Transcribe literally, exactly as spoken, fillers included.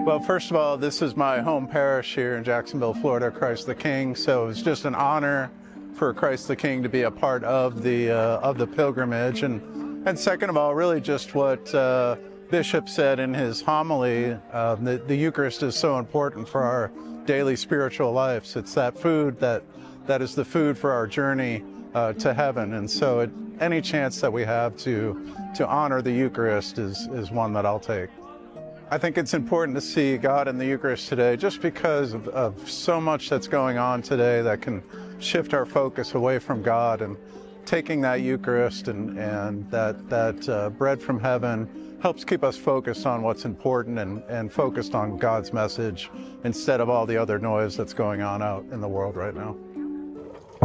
Well, first of all, this is my home parish here in Jacksonville, Florida, Christ the King. So it's just an honor for Christ the King to be a part of the uh, of the pilgrimage. And and second of all, really just what uh, Bishop said in his homily, uh, the, the Eucharist is so important for our daily spiritual lives. It's that food that that is the food for our journey uh, to heaven. And so it, any chance that we have to to honor the Eucharist is is one that I'll take. I think it's important to see God in the Eucharist today just because of, of so much that's going on today that can shift our focus away from God. And taking that Eucharist and, and that, that uh, bread from heaven helps keep us focused on what's important and, and focused on God's message instead of all the other noise that's going on out in the world right now.